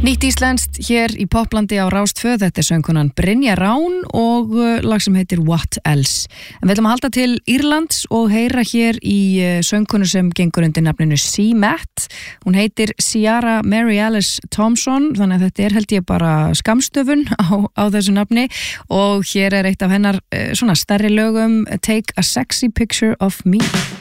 Nýtt íslenskt hér í Poplandi á Rás 2, þetta söngkonan Brynja Rán og lag sem heitir What Else. En við ætlum að halda til Írlands og heyra hér í söngkonu sem gengur undir nafninu C-Matt. Hún heitir Ciara Mary Alice Thompson, þannig að þetta held ég bara skammstöfun á þessu nafni og hér eitt af hennar svona stærri lögum, Take a Sexy Picture of Me.